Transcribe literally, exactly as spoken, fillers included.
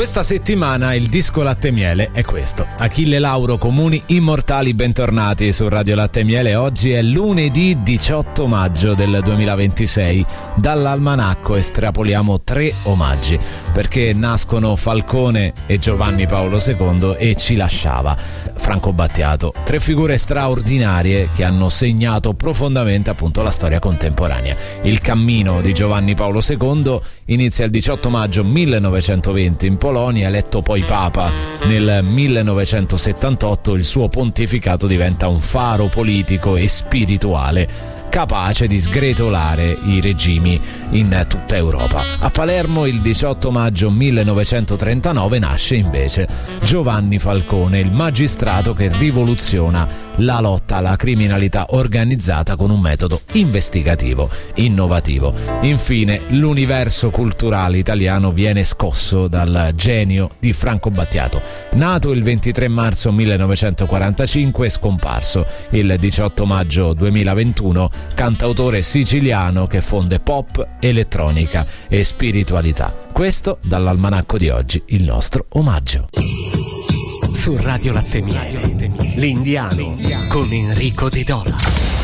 Questa settimana il disco Latte e Miele è questo. Achille Lauro, Comuni Immortali, bentornati su Radio Latte e Miele. Oggi è lunedì diciotto maggio del duemilaventisei. Dall'almanacco estrapoliamo tre omaggi, perché nascono Falcone e Giovanni Paolo secondo e ci lasciava Franco Battiato. Tre figure straordinarie che hanno segnato profondamente appunto la storia contemporanea. Il cammino di Giovanni Paolo secondo inizia il diciotto maggio millenovecentoventi in Polonia, eletto poi Papa nel millenovecentosettantotto. Il suo pontificato diventa un faro politico e spirituale capace di sgretolare i regimi in tutta Europa. A Palermo il diciotto maggio millenovecentotrentanove nasce invece Giovanni Falcone, il magistrato che rivoluziona la lotta alla criminalità organizzata con un metodo investigativo innovativo. Infine l'universo culturale italiano viene scosso dal genio di Franco Battiato, nato il ventitré marzo millenovecentoquarantacinque, scomparso il diciotto maggio duemilaventuno, cantautore siciliano che fonde pop, elettronica e spiritualità. Questo dall'almanacco di oggi, il nostro omaggio. Su Radio Latte e Miele, l'Indiano con Enrico De Dola.